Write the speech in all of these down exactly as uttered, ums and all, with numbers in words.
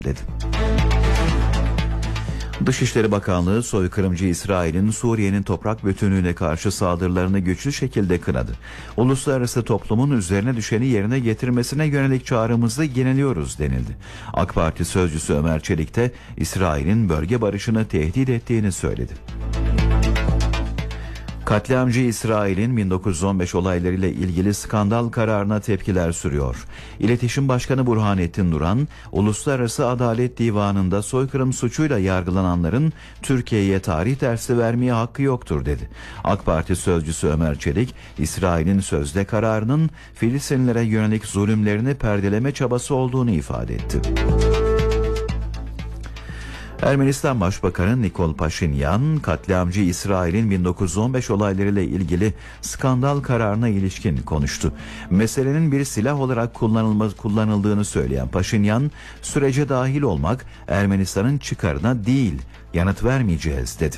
dedi. Dışişleri Bakanlığı soykırımcı İsrail'in Suriye'nin toprak bütünlüğüne karşı saldırılarını güçlü şekilde kınadı. Uluslararası toplumun üzerine düşeni yerine getirmesine yönelik çağrımızı yeniliyoruz denildi. AK Parti sözcüsü Ömer Çelik de İsrail'in bölge barışını tehdit ettiğini söyledi. Katliamcı İsrail'in bin dokuz yüz on beş olaylarıyla ilgili skandal kararına tepkiler sürüyor. İletişim Başkanı Burhanettin Duran, Uluslararası Adalet Divanı'nda soykırım suçuyla yargılananların Türkiye'ye tarih dersi vermeye hakkı yoktur dedi. AK Parti sözcüsü Ömer Çelik, İsrail'in sözde kararının Filistinlilere yönelik zulümlerini perdeleme çabası olduğunu ifade etti. Ermenistan Başbakanı Nikol Paşinyan, katliamcı İsrail'in bin dokuz yüz on beş olaylarıyla ilgili skandal kararına ilişkin konuştu. Meselenin bir silah olarak kullanılma, kullanıldığını söyleyen Paşinyan, sürece dahil olmak Ermenistan'ın çıkarına değil, yanıt vermeyeceğiz dedi.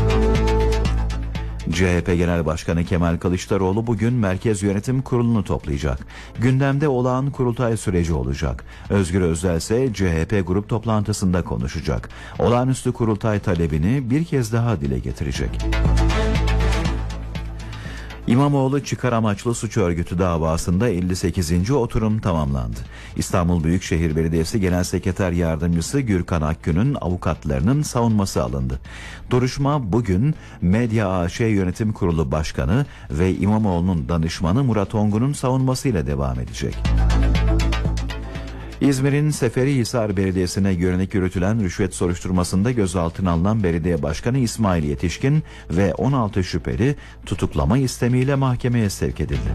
C H P Genel Başkanı Kemal Kılıçdaroğlu bugün Merkez Yönetim Kurulu'nu toplayacak. Gündemde olağan kurultay süreci olacak. Özgür Özel ise C H P grup toplantısında konuşacak. Olağanüstü kurultay talebini bir kez daha dile getirecek. İmamoğlu çıkar amaçlı suç örgütü davasında elli sekizinci oturum tamamlandı. İstanbul Büyükşehir Belediyesi Genel Sekreter Yardımcısı Gürkan Akgün'ün avukatlarının savunması alındı. Duruşma bugün Medya A Ş Yönetim Kurulu Başkanı ve İmamoğlu'nun danışmanı Murat Ongun'un savunmasıyla devam edecek. İzmir'in Seferihisar Belediyesi'ne yönelik yürütülen rüşvet soruşturmasında gözaltına alınan belediye başkanı İsmail Yetişkin ve on altı şüpheli tutuklama istemiyle mahkemeye sevk edildi.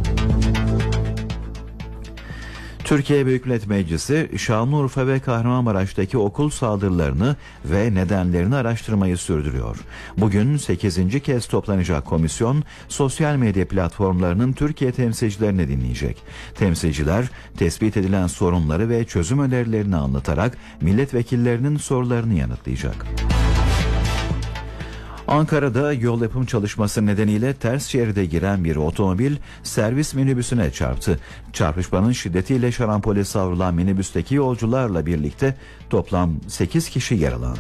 Türkiye Büyük Millet Meclisi, Şanlıurfa ve Kahramanmaraş'taki okul saldırılarını ve nedenlerini araştırmayı sürdürüyor. Bugün sekizinci kez toplanacak komisyon, sosyal medya platformlarının Türkiye temsilcilerini dinleyecek. Temsilciler, tespit edilen sorunları ve çözüm önerilerini anlatarak milletvekillerinin sorularını yanıtlayacak. Ankara'da yol yapım çalışması nedeniyle ters şeride giren bir otomobil servis minibüsüne çarptı. Çarpışmanın şiddetiyle şarampole savrulan minibüsteki yolcularla birlikte toplam sekiz kişi yaralandı.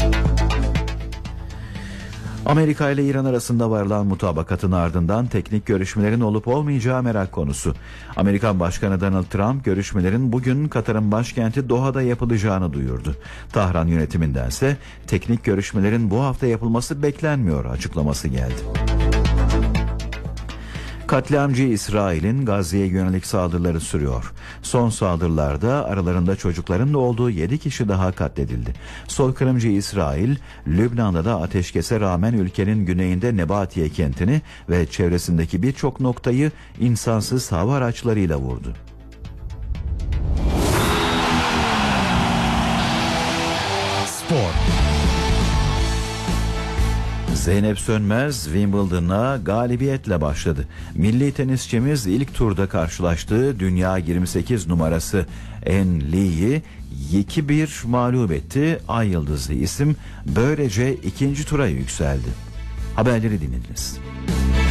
Amerika ile İran arasında varılan mutabakatın ardından teknik görüşmelerin olup olmayacağı merak konusu. Amerikan Başkanı Donald Trump görüşmelerin bugün Katar'ın başkenti Doha'da yapılacağını duyurdu. Tahran yönetimindense teknik görüşmelerin bu hafta yapılması beklenmiyor açıklaması geldi. Katliamcı İsrail'in Gazze'ye yönelik saldırıları sürüyor. Son saldırılarda aralarında çocukların da olduğu yedi kişi daha katledildi. Soykırımcı İsrail, Lübnan'da da ateşkese rağmen ülkenin güneyinde Nebatiye kentini ve çevresindeki birçok noktayı insansız hava araçlarıyla vurdu. Spor. Zeynep Sönmez Wimbledon'a galibiyetle başladı. Milli tenisçimiz ilk turda karşılaştığı dünya yirmi sekiz numarası En Lee'yi iki bir mağlup etti. Ay yıldızlı isim böylece ikinci tura yükseldi. Haberleri dinlediniz.